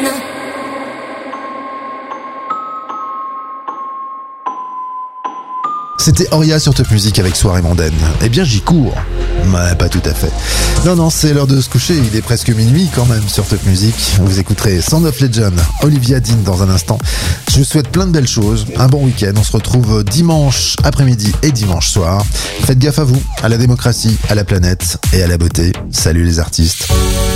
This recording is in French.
C'était Oria sur Top Music avec Soirée Mondaine. Eh bien j'y cours. Mais pas tout à fait. Non, c'est l'heure de se coucher, il est presque minuit quand même sur Top Music. Vous écouterez Sound of Legend, Olivia Dean dans un instant. Je vous souhaite plein de belles choses, un bon week-end. On se retrouve dimanche après-midi et dimanche soir. Faites gaffe à vous, à la démocratie, à la planète et à la beauté. Salut les artistes.